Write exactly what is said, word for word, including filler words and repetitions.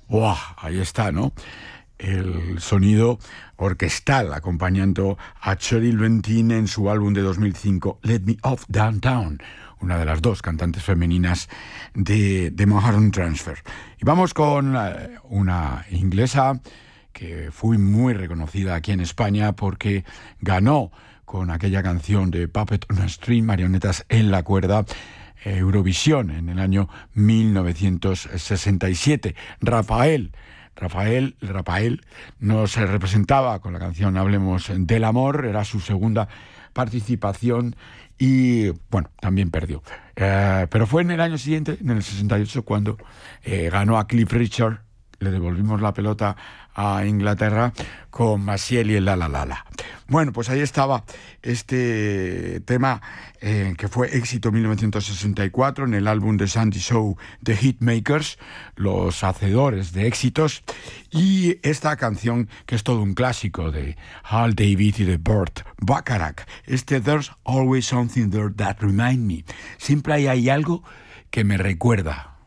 ¡Wow! Ahí está, ¿no? El sonido orquestal acompañando a Cheryl Ventin en su álbum de dos mil cinco, Let Me Off Downtown, una de las dos cantantes femeninas de, de Manhattan Transfer. Y vamos con uh, una inglesa que fue muy reconocida aquí en España porque ganó con aquella canción de Puppet on a String, marionetas en la cuerda, Eurovisión en el año mil novecientos sesenta y siete. Rafael Rafael, Rafael nos representaba con la canción Hablemos del Amor, era su segunda participación y, bueno, también perdió. Eh, pero fue en el año siguiente, en el sesenta y ocho, cuando eh, ganó a Cliff Richard, le devolvimos la pelota a Inglaterra con Maciel y el La La La La. Bueno, pues ahí estaba este tema eh, que fue éxito en mil novecientos sesenta y cuatro en el álbum de Sandy Shaw, The Hitmakers, los hacedores de éxitos, y esta canción que es todo un clásico de Hal David y de Burt Bacharach, este There's Always Something There That Remind Me, siempre hay, hay algo que me recuerda.